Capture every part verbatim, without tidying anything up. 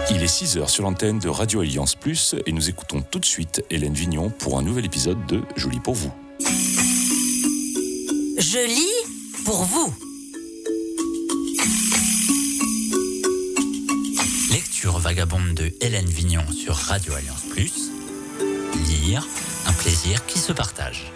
Il est six heures sur l'antenne de Radio Alliance Plus et nous écoutons tout de suite Hélène Vignon pour un nouvel épisode de Je lis pour vous. Je lis pour vous. Lecture vagabonde de Hélène Vignon sur Radio Alliance Plus. Lire, un plaisir qui se partage.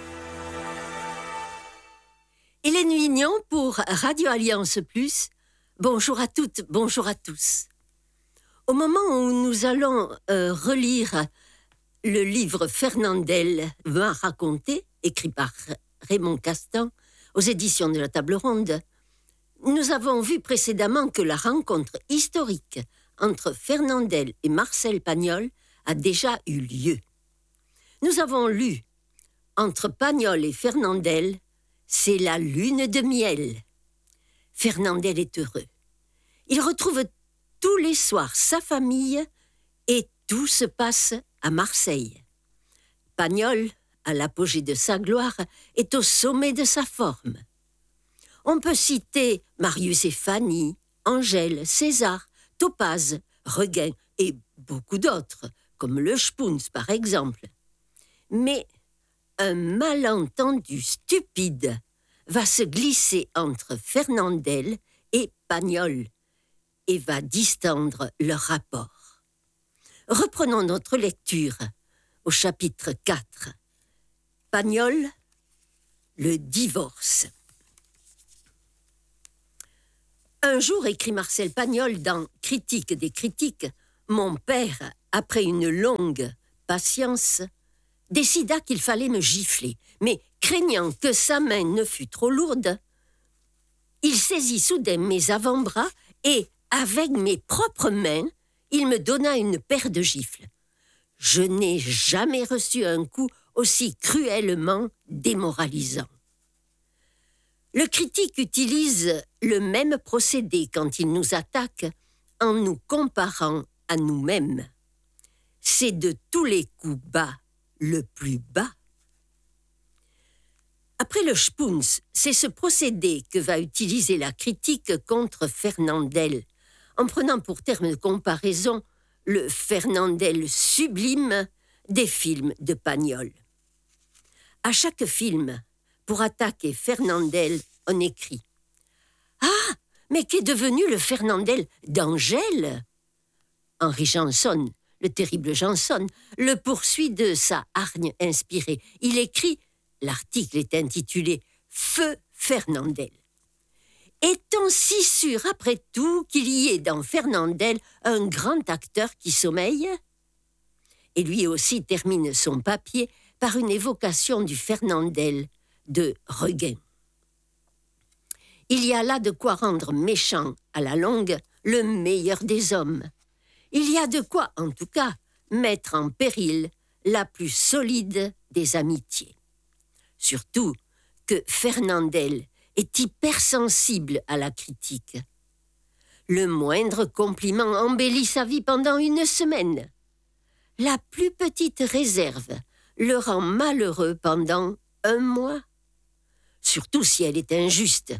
Hélène Vignon pour Radio Alliance Plus. Bonjour à toutes, bonjour à tous. Au moment où nous allons euh, relire le livre Fernandel vingt raconté, écrit par Raymond Castan, aux éditions de la Table Ronde, nous avons vu précédemment que la rencontre historique entre Fernandel et Marcel Pagnol a déjà eu lieu. Nous avons lu « Entre Pagnol et Fernandel, c'est la lune de miel ». Fernandel est heureux. Il retrouve tous les soirs sa famille et tout se passe à Marseille. Pagnol, à l'apogée de sa gloire, est au sommet de sa forme. On peut citer Marius et Fanny, Angèle, César, Topaz, Reguin et beaucoup d'autres, comme le Spoons par exemple. Mais un malentendu stupide va se glisser entre Fernandel et Pagnol et va distendre leur rapport. Reprenons notre lecture au chapitre quatre. Pagnol, le divorce. Un jour, écrit Marcel Pagnol dans Critique des critiques, mon père, après une longue patience, décida qu'il fallait me gifler, mais craignant que sa main ne fût trop lourde, il saisit soudain mes avant-bras et, avec mes propres mains, il me donna une paire de gifles. Je n'ai jamais reçu un coup aussi cruellement démoralisant. Le critique utilise le même procédé quand il nous attaque en nous comparant à nous-mêmes. C'est de tous les coups bas le plus bas. Après le Spoons, c'est ce procédé que va utiliser la critique contre Fernandel, en prenant pour terme de comparaison le Fernandel sublime des films de Pagnol. À chaque film, pour attaquer Fernandel, on écrit « Ah, mais qu'est devenu le Fernandel d'Angèle ?» Henri Janson, le terrible Janson, le poursuit de sa hargne inspirée. Il écrit, l'article est intitulé « Feu Fernandel ». Est-on si sûr, après tout, qu'il y ait dans Fernandel un grand acteur qui sommeille ? Et lui aussi termine son papier par une évocation du Fernandel de Reguin. Il y a là de quoi rendre méchant, à la longue, le meilleur des hommes. Il y a de quoi, en tout cas, mettre en péril la plus solide des amitiés. Surtout que Fernandel est hypersensible à la critique. Le moindre compliment embellit sa vie pendant une semaine. La plus petite réserve le rend malheureux pendant un mois, surtout si elle est injuste.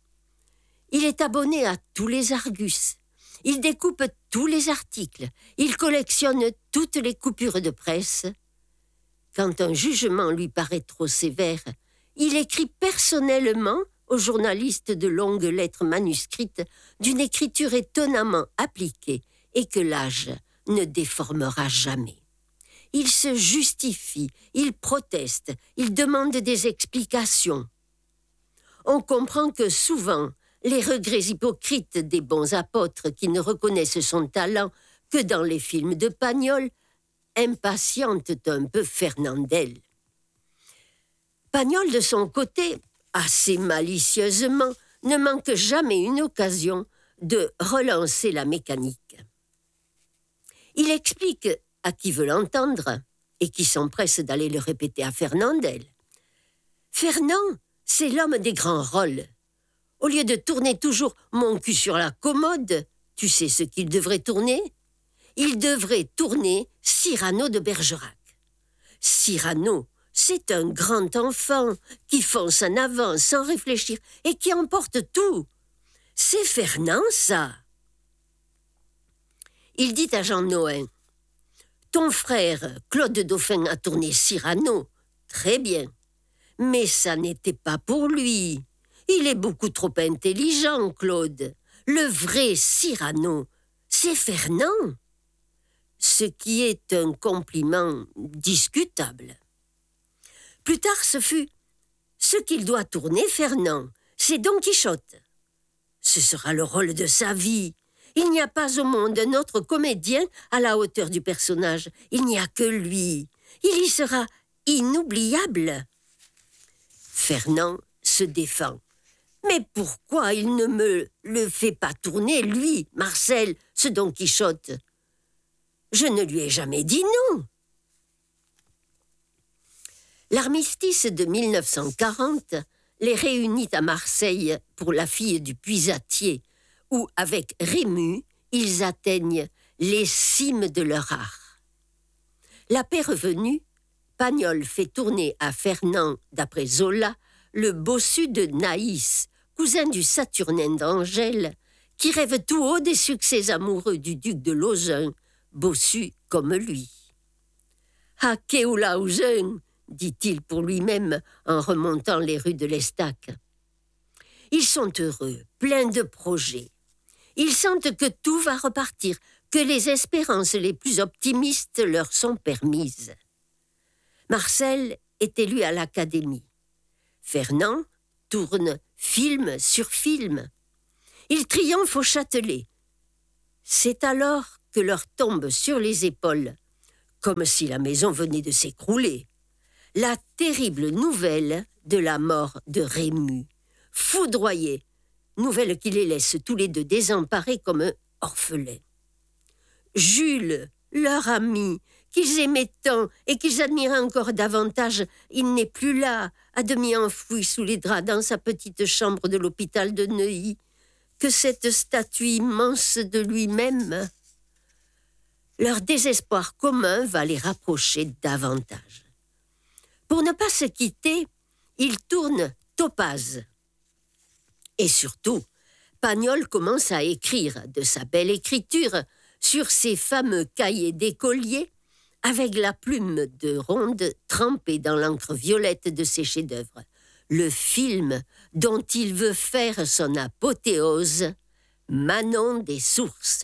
Il est abonné à tous les Argus. Il découpe tous les articles. Il collectionne toutes les coupures de presse. Quand un jugement lui paraît trop sévère, il écrit personnellement aux journalistes de longues lettres manuscrites d'une écriture étonnamment appliquée et que l'âge ne déformera jamais. Il se justifie, il proteste, il demande des explications. On comprend que souvent, les regrets hypocrites des bons apôtres qui ne reconnaissent son talent que dans les films de Pagnol impatientent un peu Fernandel. Pagnol, de son côté, assez malicieusement, ne manque jamais une occasion de relancer la mécanique. Il explique à qui veut l'entendre et qui s'empresse d'aller le répéter à Fernandel. Fernand, c'est l'homme des grands rôles. Au lieu de tourner toujours mon cul sur la commode, tu sais ce qu'il devrait tourner ? Il devrait tourner Cyrano de Bergerac. Cyrano, c'est un grand enfant qui fonce en avant sans réfléchir et qui emporte tout. C'est Fernand, ça. il dit à Jean Nohain, « Ton frère, Claude Dauphin, a tourné Cyrano. Très bien. Mais ça n'était pas pour lui. Il est beaucoup trop intelligent, Claude. Le vrai Cyrano, c'est Fernand. » Ce qui est un compliment discutable. Plus tard, ce fut ce qu'il doit tourner, Fernand, c'est Don Quichotte. Ce sera le rôle de sa vie. Il n'y a pas au monde un autre comédien à la hauteur du personnage. Il n'y a que lui. Il y sera inoubliable. Fernand se défend. Mais pourquoi il ne me le fait pas tourner, lui, Marcel, ce Don Quichotte? Je ne lui ai jamais dit non. L'armistice de mille neuf cent quarante les réunit à Marseille pour La fille du puisatier, où, avec Rému, ils atteignent les cimes de leur art. La paix revenue, Pagnol fait tourner à Fernand, d'après Zola, le bossu de Naïs, cousin du Saturnin d'Angèle, qui rêve tout haut des succès amoureux du duc de Lauzun, bossu comme lui. « Ah, Kéoulausen !» dit-il pour lui-même en remontant les rues de l'Estaque. Ils sont heureux, pleins de projets. Ils sentent que tout va repartir, que les espérances les plus optimistes leur sont permises. Marcel est élu à l'Académie. Fernand tourne film sur film. Il triomphe au Châtelet. C'est alors que leur tombe sur les épaules, comme si la maison venait de s'écrouler, la terrible nouvelle de la mort de Rému, foudroyés, nouvelle qui les laisse tous les deux désemparés comme orphelins. Jules, leur ami, qu'ils aimaient tant et qu'ils admiraient encore davantage, il n'est plus là, à demi enfoui sous les draps dans sa petite chambre de l'hôpital de Neuilly, que cette statue immense de lui-même. Leur désespoir commun va les rapprocher davantage. Pour ne pas se quitter, ils tournent Topaz. Et surtout, Pagnol commence à écrire de sa belle écriture sur ses fameux cahiers d'écolier avec la plume de ronde trempée dans l'encre violette de ses chefs-d'œuvre. Le film dont il veut faire son apothéose, Manon des sources.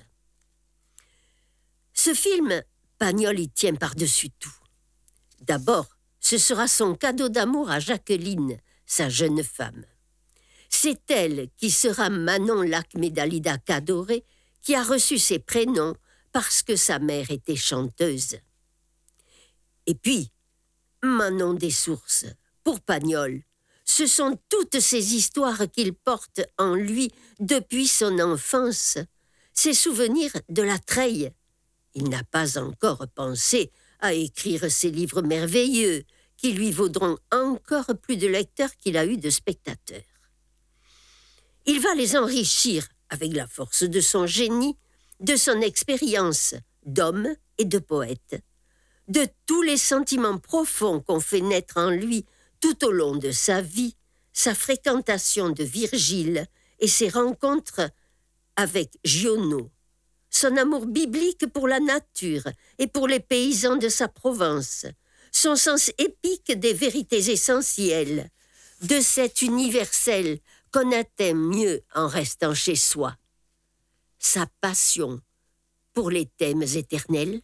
Ce film, Pagnol y tient par-dessus tout. D'abord, ce sera son cadeau d'amour à Jacqueline, sa jeune femme. C'est elle qui sera Manon Lacmédalida Cadoré, qui a reçu ses prénoms parce que sa mère était chanteuse. Et puis, Manon des sources, pour Pagnol, ce sont toutes ces histoires qu'il porte en lui depuis son enfance, ses souvenirs de la treille. Il n'a pas encore pensé à écrire ces livres merveilleux qui lui vaudront encore plus de lecteurs qu'il a eu de spectateurs. Il va les enrichir avec la force de son génie, de son expérience d'homme et de poète, de tous les sentiments profonds qu'ont fait naître en lui tout au long de sa vie, sa fréquentation de Virgile et ses rencontres avec Giono, son amour biblique pour la nature et pour les paysans de sa Provence, son sens épique des vérités essentielles, de cet universel qu'on atteint mieux en restant chez soi, sa passion pour les thèmes éternels.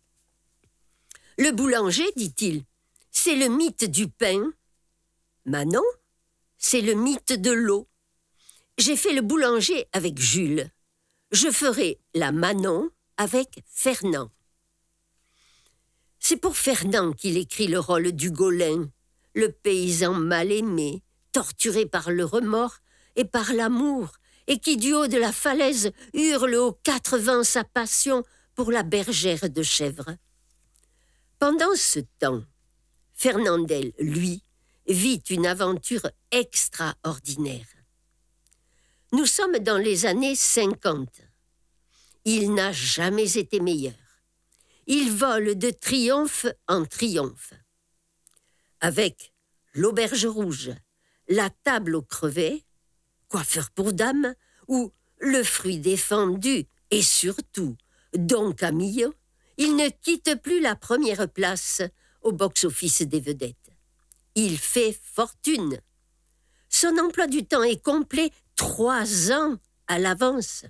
Le boulanger, dit-il, c'est le mythe du pain. Manon, c'est le mythe de l'eau. J'ai fait le boulanger avec Jules. Je ferai la Manon avec Fernand. C'est pour Fernand qu'il écrit le rôle du Gaulin, le paysan mal aimé, torturé par le remords et par l'amour, et qui, du haut de la falaise, hurle aux quatre vents sa passion pour la bergère de chèvres. Pendant ce temps, Fernandel, lui, vit une aventure extraordinaire. Nous sommes dans les années cinquante. Il n'a jamais été meilleur. Il vole de triomphe en triomphe. Avec l'auberge rouge, la table aux crevets, coiffeur pour dame, ou le fruit défendu, et surtout Don Camillo, il ne quitte plus la première place au box-office des vedettes. Il fait fortune. Son emploi du temps est complet trois ans à l'avance.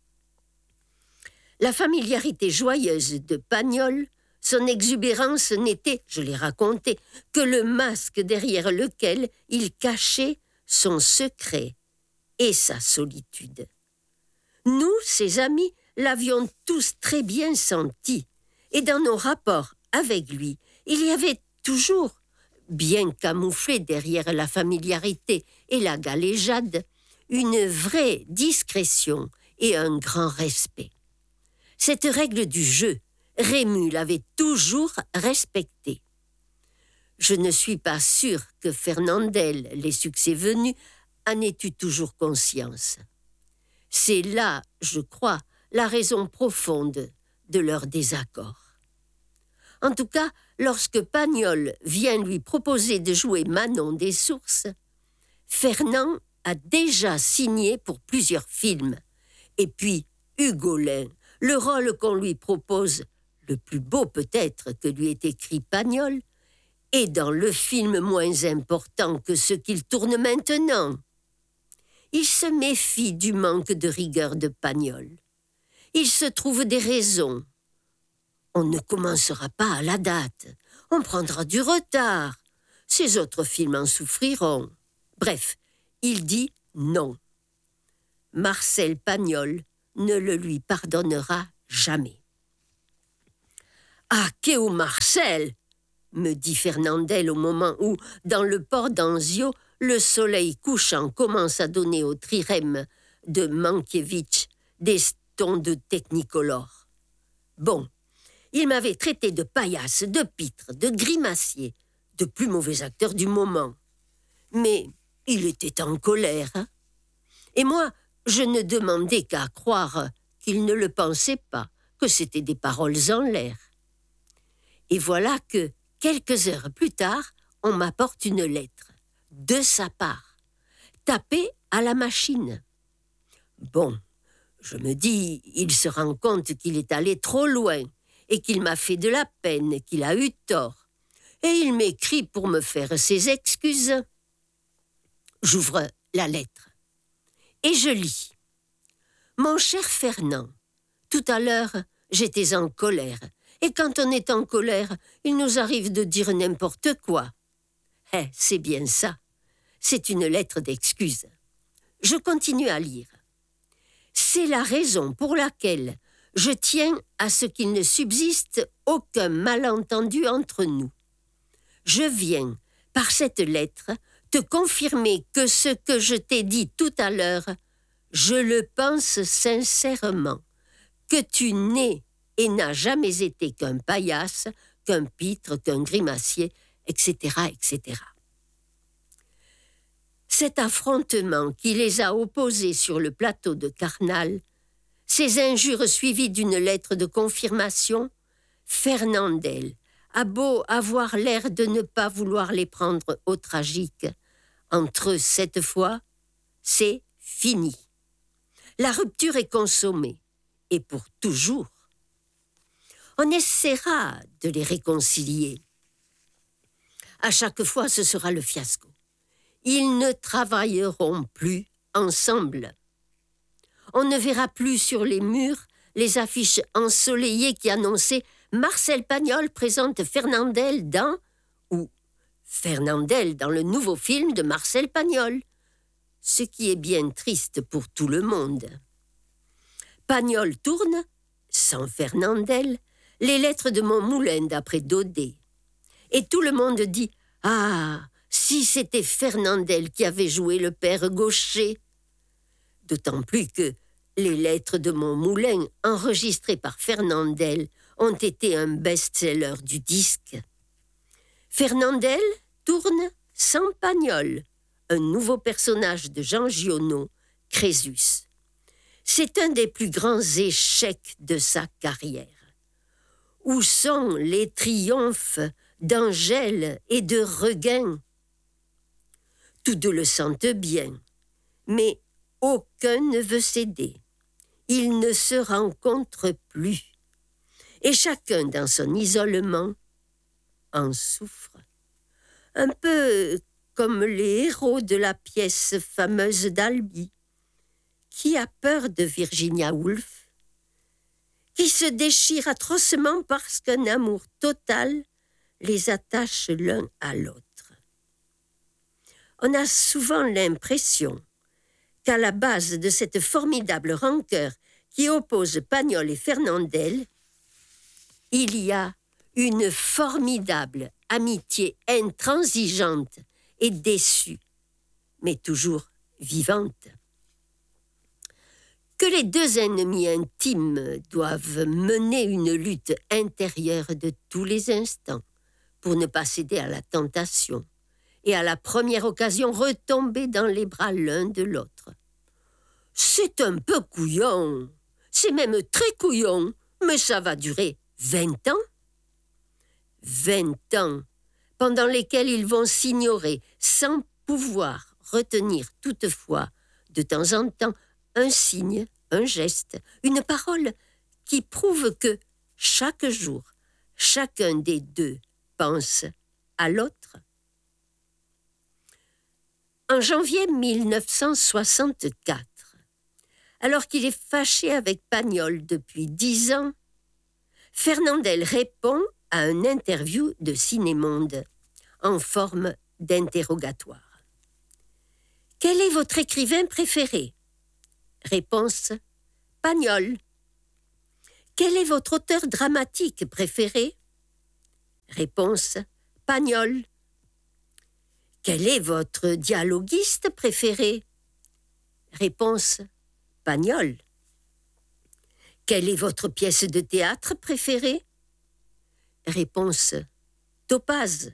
La familiarité joyeuse de Pagnol, son exubérance n'était, je l'ai raconté, que le masque derrière lequel il cachait son secret et sa solitude. Nous, ses amis, l'avions tous très bien senti, et dans nos rapports avec lui, il y avait toujours, bien camouflé derrière la familiarité et la galéjade, une vraie discrétion et un grand respect. Cette règle du jeu, Rému l'avait toujours respectée. Je ne suis pas sûre que Fernandel, les succès venus, en ait eu toujours conscience. C'est là, je crois, la raison profonde de leur désaccord. En tout cas, lorsque Pagnol vient lui proposer de jouer Manon des Sources, Fernand a déjà signé pour plusieurs films. Et puis, Hugolin, le rôle qu'on lui propose, le plus beau peut-être que lui ait écrit Pagnol, est dans le film moins important que ce qu'il tourne maintenant. Il se méfie du manque de rigueur de Pagnol. Il se trouve des raisons. On ne commencera pas à la date. On prendra du retard. Ces autres films en souffriront. Bref, il dit non. Marcel Pagnol ne le lui pardonnera jamais. « Ah, qu'est-où Marcel ?» me dit Fernandel au moment où, dans le port d'Anzio, le soleil couchant commence à donner au trirème de Mankiewicz des tons de technicolore. Bon, il m'avait traité de paillasse, de pitre, de grimacier, de plus mauvais acteur du moment. Mais il était en colère. Hein? Et moi, je ne demandais qu'à croire qu'il ne le pensait pas, que c'était des paroles en l'air. Et voilà que, quelques heures plus tard, on m'apporte une lettre, de sa part, tapée à la machine. Bon, je me dis, il se rend compte qu'il est allé trop loin et qu'il m'a fait de la peine, qu'il a eu tort. Et il m'écrit pour me faire ses excuses. J'ouvre la lettre et je lis. « Mon cher Fernand, tout à l'heure, j'étais en colère. Et quand on est en colère, il nous arrive de dire n'importe quoi. Eh, c'est bien ça. C'est une lettre d'excuse. Je continue à lire. C'est la raison pour laquelle je tiens à ce qu'il ne subsiste aucun malentendu entre nous. Je viens, par cette lettre, te confirmer que ce que je t'ai dit tout à l'heure, je le pense sincèrement, que tu n'es et n'a jamais été qu'un paillasse, qu'un pitre, qu'un grimacier, et cetera, et cetera. Cet affrontement qui les a opposés sur le plateau de Carnal, ces injures suivies d'une lettre de confirmation, Fernandel a beau avoir l'air de ne pas vouloir les prendre au tragique. Entre eux, cette fois, c'est fini. La rupture est consommée, et pour toujours. On essaiera de les réconcilier. À chaque fois, ce sera le fiasco. Ils ne travailleront plus ensemble. On ne verra plus sur les murs les affiches ensoleillées qui annonçaient « Marcel Pagnol présente Fernandel dans » ou « Fernandel dans le nouveau film de Marcel Pagnol », ce qui est bien triste pour tout le monde. Pagnol tourne, sans Fernandel, les lettres de mon moulin d'après Daudet. Et tout le monde dit « Ah, si c'était Fernandel qui avait joué le père Gaucher !» D'autant plus que les lettres de mon moulin, enregistrées par Fernandel, ont été un best-seller du disque. Fernandel tourne sans Pagnol, un nouveau personnage de Jean Giono, Crésus. C'est un des plus grands échecs de sa carrière. Où sont les triomphes d'Angèle et de Regain? Tous deux le sentent bien, mais aucun ne veut céder. Ils ne se rencontrent plus. et chacun dans son isolement en souffre. Un peu comme les héros de la pièce fameuse d'Albi. Qui a peur de Virginia Woolf, qui se déchire atrocement parce qu'un amour total les attache l'un à l'autre. On a souvent l'impression qu'à la base de cette formidable rancœur qui oppose Pagnol et Fernandel, il y a une formidable amitié intransigeante et déçue, mais toujours vivante. Que les deux ennemis intimes doivent mener une lutte intérieure de tous les instants pour ne pas céder à la tentation et à la première occasion retomber dans les bras l'un de l'autre. C'est un peu couillon, c'est même très couillon, mais ça va durer vingt ans. Vingt ans, pendant lesquels ils vont s'ignorer sans pouvoir retenir toutefois, de temps en temps, un signe, un geste, une parole qui prouve que chaque jour, chacun des deux pense à l'autre. En janvier mille neuf cent soixante-quatre, alors qu'il est fâché avec Pagnol depuis dix ans, Fernandel répond à une interview de Cinémonde en forme d'interrogatoire. « Quel est votre écrivain préféré ?» Réponse, Pagnol. Quel est votre auteur dramatique préféré? Réponse, Pagnol. Quel est votre dialoguiste préféré? Réponse, Pagnol. Quelle est votre pièce de théâtre préférée? Réponse, Topaz.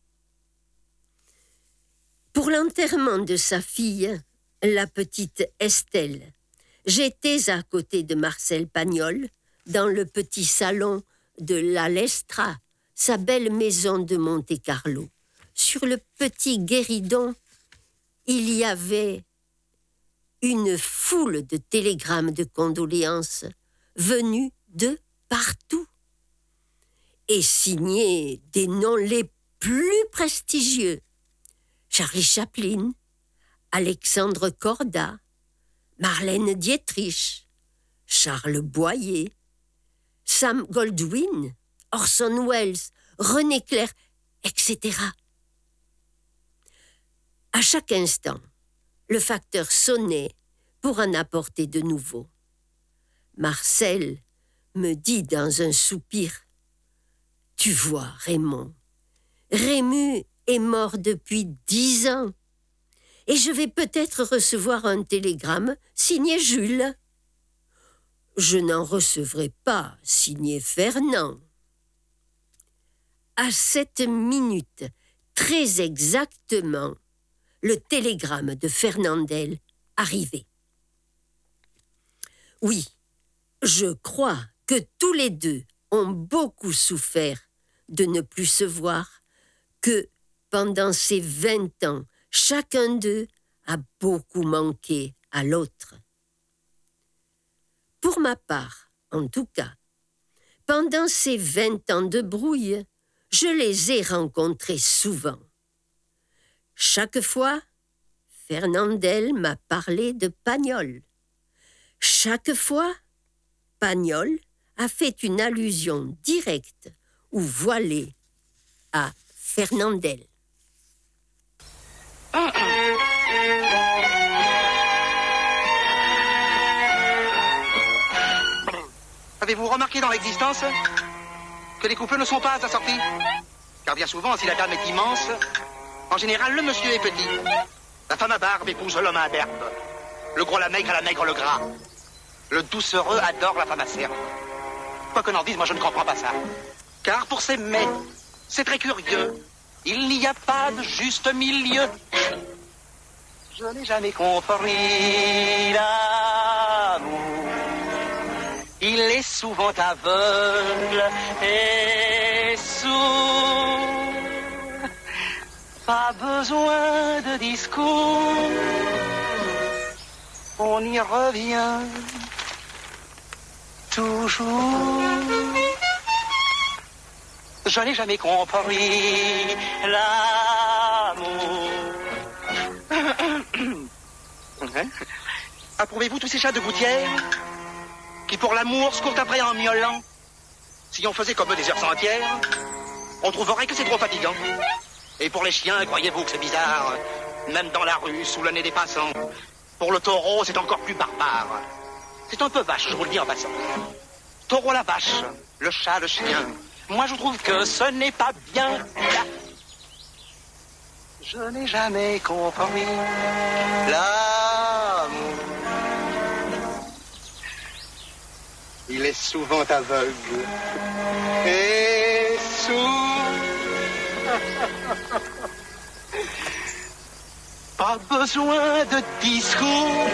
Pour l'enterrement de sa fille, la petite Estelle, j'étais à côté de Marcel Pagnol, dans le petit salon de la Lestra, sa belle maison de Monte-Carlo. Sur le petit guéridon, il y avait une foule de télégrammes de condoléances venus de partout et signés des noms les plus prestigieux. Charlie Chaplin, Alexandre Corda, Marlène Dietrich, Charles Boyer, Sam Goldwyn, Orson Welles, René Clair, et cetera. À chaque instant, le facteur sonnait pour en apporter de nouveaux. Marcel me dit dans un soupir, « Tu vois, Raymond, Rému est mort depuis dix ans. Et je vais peut-être recevoir un télégramme signé Jules. Je n'en recevrai pas signé Fernand. » À cette minute, très exactement, le télégramme de Fernandel arrivait. Oui, je crois que tous les deux ont beaucoup souffert de ne plus se voir, que pendant ces vingt ans, chacun d'eux a beaucoup manqué à l'autre. Pour ma part, en tout cas, pendant ces vingt ans de brouille, je les ai rencontrés souvent. Chaque fois, Fernandel m'a parlé de Pagnol. Chaque fois, Pagnol a fait une allusion directe ou voilée à Fernandel. Avez-vous remarqué dans l'existence que les couples ne sont pas assortis? Car bien souvent, si la dame est immense, en général, le monsieur est petit. La femme à barbe épouse l'homme à berbe. Le gros la maigre à la maigre le gras. Le doucereux adore la femme acerbe. Quoi qu'on en dise, moi je ne comprends pas ça. Car pour ces mets, c'est très curieux. Il n'y a pas de juste milieu. Je n'ai jamais compris l'amour. Il est souvent aveugle et sourd. Pas besoin de discours. On y revient toujours. Je n'ai jamais compris l'amour. Approuvez-vous tous ces chats de gouttière qui pour l'amour se courent après en miaulant? Si on faisait comme eux des heures entières, on trouverait que c'est trop fatigant. Et pour les chiens, croyez-vous que c'est bizarre? Même dans la rue, sous le nez des passants. Pour le taureau, c'est encore plus barbare. C'est un peu vache, je vous le dis en passant. Taureau la vache, le chat le chien. Moi, je trouve que ce n'est pas bien. Je n'ai jamais compris l'amour. Il est souvent aveugle et sourd. Pas besoin de discours.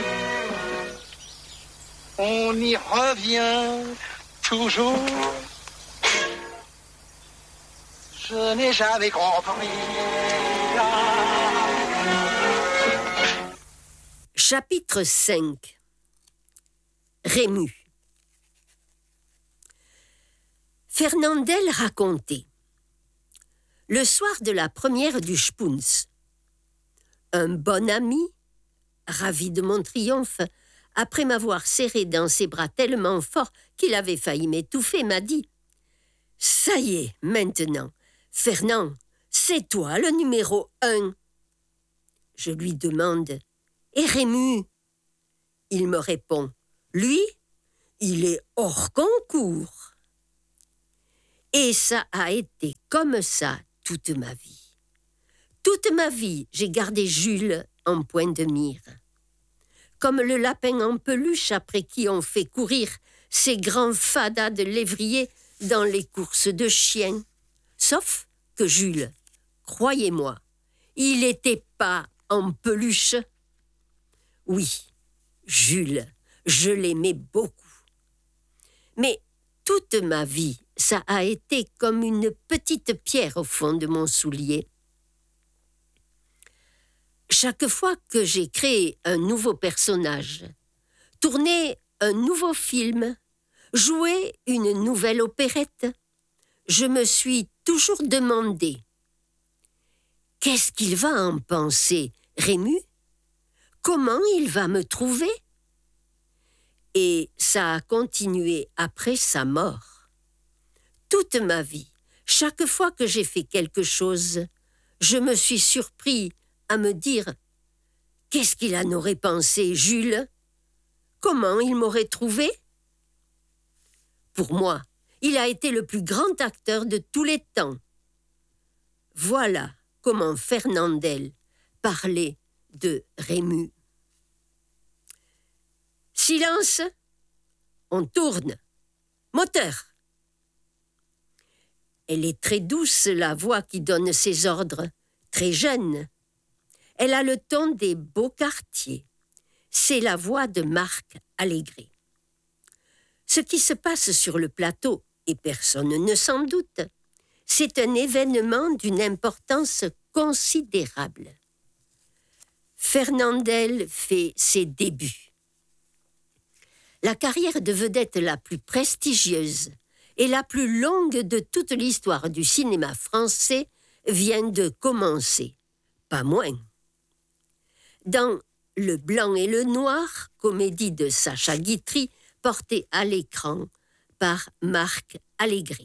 On y revient toujours. Je n'ai jamais compris. Chapitre cinq. Rému. Fernandel racontait. Le soir de la première du Spunz, un bon ami, ravi de mon triomphe, après m'avoir serré dans ses bras tellement fort qu'il avait failli m'étouffer, m'a dit « Ça y est, maintenant, Fernand, c'est toi le numéro un. » Je lui demande « Et Rému ?» Il me répond « Lui, il est hors concours. » Et ça a été comme ça toute ma vie. Toute ma vie, j'ai gardé Jules en point de mire. Comme le lapin en peluche après qui on fait courir ces grands fadas de lévrier dans les courses de chiens. Sauf que Jules, croyez-moi, il n'était pas en peluche. Oui, Jules, je l'aimais beaucoup. Mais toute ma vie, ça a été comme une petite pierre au fond de mon soulier. Chaque fois que j'ai créé un nouveau personnage, tourné un nouveau film, joué une nouvelle opérette, je me suis toujours demandé « Qu'est-ce qu'il va en penser, Rému? Comment il va me trouver ?» Et ça a continué après sa mort. Toute ma vie, chaque fois que j'ai fait quelque chose, je me suis surpris à me dire « Qu'est-ce qu'il en aurait pensé, Jules? Comment il m'aurait trouvé ?» Pour moi, il a été le plus grand acteur de tous les temps. Voilà comment Fernandel parlait de Rému. Silence, on tourne. Moteur. Elle est très douce, la voix qui donne ses ordres, très jeune. Elle a le ton des beaux quartiers. C'est la voix de Marc Allégré. Ce qui se passe sur le plateau, et personne ne s'en doute, c'est un événement d'une importance considérable. Fernandel fait ses débuts. La carrière de vedette la plus prestigieuse et la plus longue de toute l'histoire du cinéma français vient de commencer, pas moins. Dans Le Blanc et le Noir, comédie de Sacha Guitry, portée à l'écran par Marc Allégré.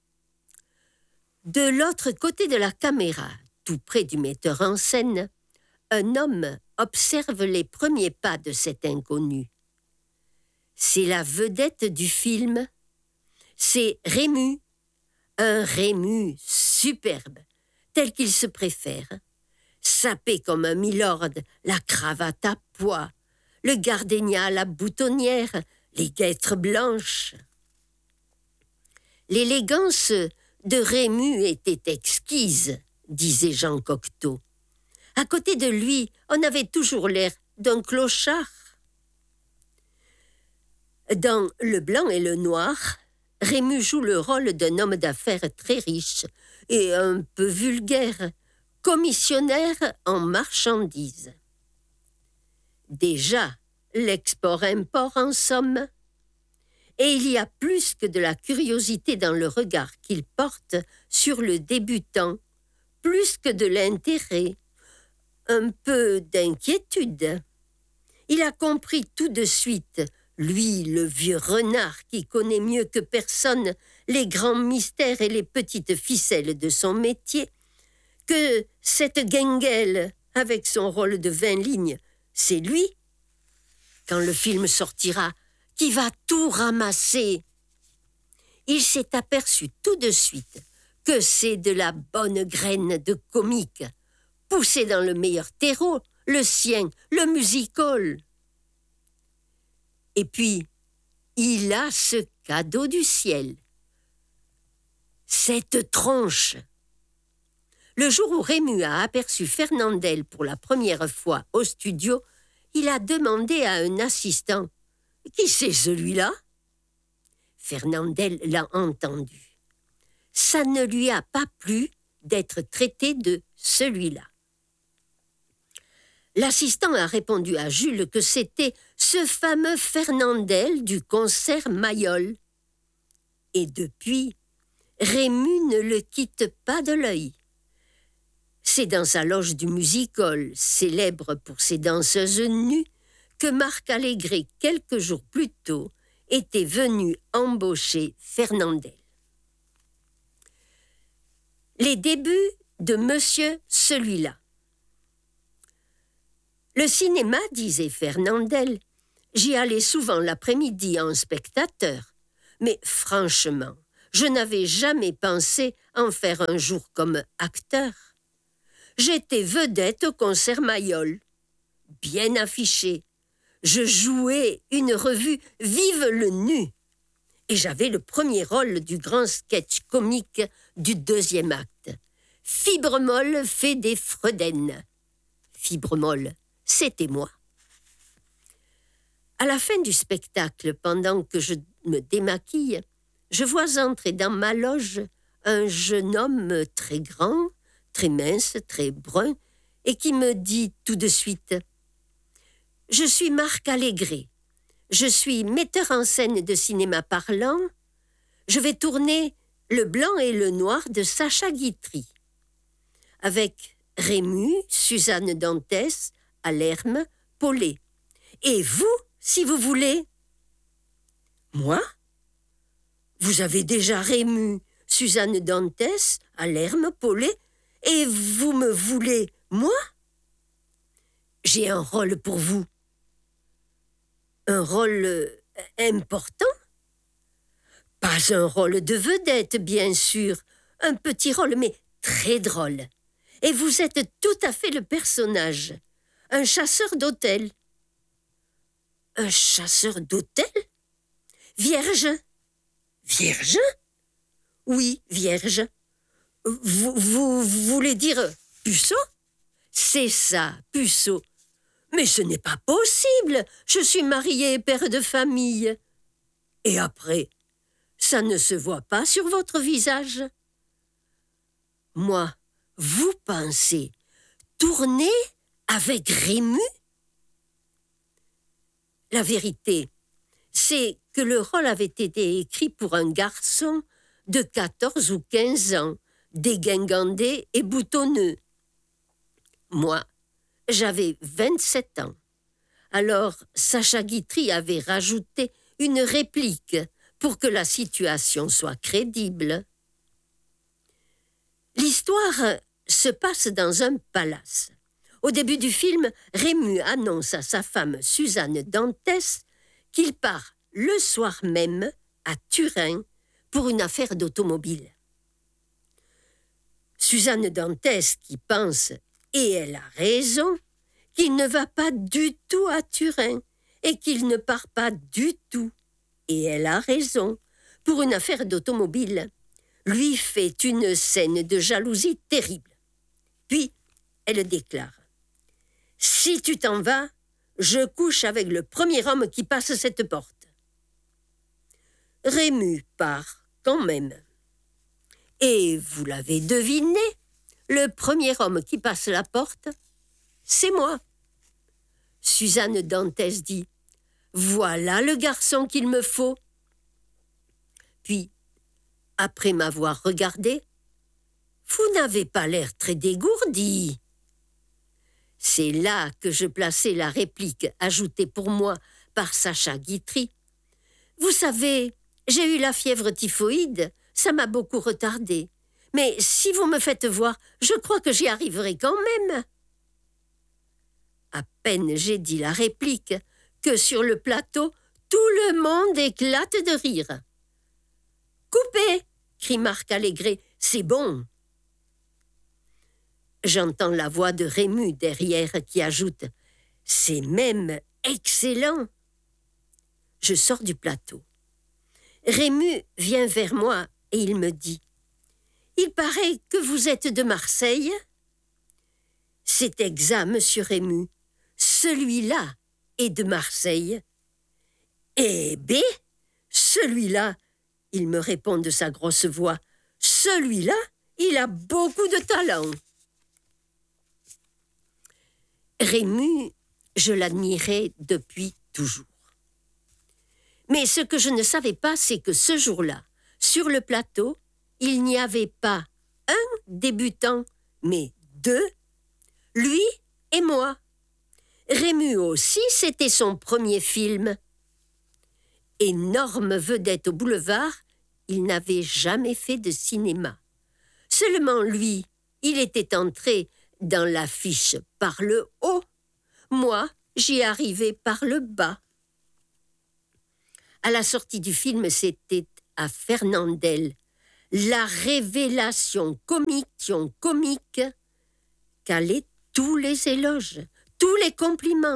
De l'autre côté de la caméra, tout près du metteur en scène, un homme observe les premiers pas de cet inconnu. C'est la vedette du film. C'est Rému, un Rému superbe, tel qu'il se préfère, sapé comme un milord, la cravate à pois, le gardénia à la boutonnière, les guêtres blanches. L'élégance de Rému était exquise, disait Jean Cocteau. À côté de lui, on avait toujours l'air d'un clochard. Dans Le Blanc et le Noir, Rému joue le rôle d'un homme d'affaires très riche et un peu vulgaire, commissionnaire en marchandises. Déjà, l'export-import en somme. Et il y a plus que de la curiosité dans le regard qu'il porte sur le débutant, plus que de l'intérêt, un peu d'inquiétude. Il a compris tout de suite, lui, le vieux renard qui connaît mieux que personne les grands mystères et les petites ficelles de son métier, que cette guinguelle, avec son rôle de vingt lignes, c'est lui, quand le film sortira, qui va tout ramasser. Il s'est aperçu tout de suite que c'est de la bonne graine de comique, poussée dans le meilleur terreau, le sien, le music-hall. Et puis, il a ce cadeau du ciel, cette tronche. Le jour où Rému a aperçu Fernandel pour la première fois au studio, il a demandé à un assistant « Qui c'est celui-là » Fernandel l'a entendu. Ça ne lui a pas plu d'être traité de celui-là. L'assistant a répondu à Jules que c'était ce fameux Fernandel du concert Mayol. Et depuis, Rému ne le quitte pas de l'œil. C'est dans sa loge du music-hall, célèbre pour ses danseuses nues, que Marc Allégret, quelques jours plus tôt, était venu embaucher Fernandel. Les débuts de Monsieur celui-là. Le cinéma, disait Fernandel, j'y allais souvent l'après-midi en spectateur, mais franchement, je n'avais jamais pensé en faire un jour comme acteur. J'étais vedette au concert Mayol, bien affiché. Je jouais une revue Vive le nu et j'avais le premier rôle du grand sketch comique du deuxième acte. Fibre molle fait des Freuden. Fibre molle, c'était moi. À la fin du spectacle, pendant que je me démaquille, je vois entrer dans ma loge un jeune homme très grand, très mince, très brun, et qui me dit tout de suite « Je suis Marc Allégret, je suis metteur en scène de cinéma parlant, je vais tourner Le blanc et le noir de Sacha Guitry, avec Rému, Suzanne Dantès, Alerme, Paulet. Et vous, si vous voulez ?» Moi ? Vous avez déjà Rému, Suzanne Dantès, Alerme, Paulet, et vous me voulez, moi ? J'ai un rôle pour vous. Un rôle euh, important ? Pas un rôle de vedette, bien sûr. Un petit rôle, mais très drôle. Et vous êtes tout à fait le personnage. Un chasseur d'hôtel. Un chasseur d'hôtel ? Vierge ? Vierge ? Oui, vierge. Vous, vous, vous voulez dire puceau ? C'est ça, puceau. Mais ce n'est pas possible. Je suis marié et père de famille. Et après, ça ne se voit pas sur votre visage. Moi, vous pensez tourner avec Rému ? La vérité, c'est que le rôle avait été écrit pour un garçon de quatorze ou quinze ans, dégingandé et boutonneux. Moi, j'avais vingt-sept ans. Alors, Sacha Guitry avait rajouté une réplique pour que la situation soit crédible. L'histoire se passe dans un palace. Au début du film, Rému annonce à sa femme Suzanne Dantès qu'il part le soir même à Turin pour une affaire d'automobile. Suzanne Dantès qui pense, et elle a raison, qu'il ne va pas du tout à Turin et qu'il ne part pas du tout, et elle a raison, pour une affaire d'automobile, lui fait une scène de jalousie terrible. Puis, elle déclare « Si tu t'en vas, je couche avec le premier homme qui passe cette porte. » Rému part quand même. Et vous l'avez deviné, le premier homme qui passe la porte, c'est moi. Suzanne Dantès dit « Voilà le garçon qu'il me faut. » puis, après m'avoir regardé, « Vous n'avez pas l'air très dégourdi. » C'est là que je plaçai la réplique ajoutée pour moi par Sacha Guitry. « Vous savez, j'ai eu la fièvre typhoïde, ça m'a beaucoup retardé. Mais si vous me faites voir, je crois que j'y arriverai quand même. » À peine j'ai dit la réplique que sur le plateau, tout le monde éclate de rire. « Coupez !» crie Marc Allégret. « C'est bon !» J'entends la voix de Rému derrière qui ajoute « C'est même excellent !» Je sors du plateau. Rému vient vers moi et il me dit « Il paraît que vous êtes de Marseille ?» « C'est exact, monsieur Rému. Celui-là est de Marseille. »« Eh bé, celui-là, il me répond de sa grosse voix, celui-là, il a beaucoup de talent. » Rému, je l'admirais depuis toujours. Mais ce que je ne savais pas, c'est que ce jour-là, sur le plateau, il n'y avait pas un débutant, mais deux, lui et moi. Rému aussi, c'était son premier film. Énorme vedette au boulevard, il n'avait jamais fait de cinéma. Seulement lui, il était entré dans l'affiche par le haut. Moi, j'y arrivais par le bas. À la sortie du film, c'était à Fernandel, la révélation comique, comique, qu'allaient tous les éloges, tous les compliments.